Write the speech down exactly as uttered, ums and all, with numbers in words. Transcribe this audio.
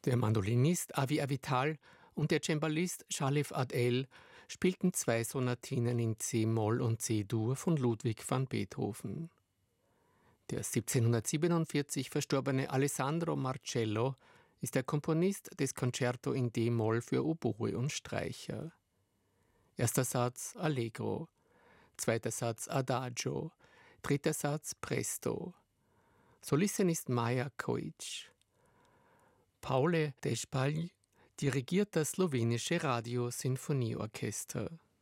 Der Mandolinist Avi Avital und der Cembalist Shalev Ad-El spielten zwei Sonatinen in C-Moll und C-Dur von Ludwig van Beethoven. Der siebzehnhundertsiebenundvierzig verstorbene Alessandro Marcello ist der Komponist des Concerto in D-Moll für Oboe und Streicher. Erster Satz Allegro, zweiter Satz Adagio, dritter Satz Presto. Solistin ist Maja Kojic. Paule Dešpalj dirigiert das slowenische Radio-Sinfonieorchester.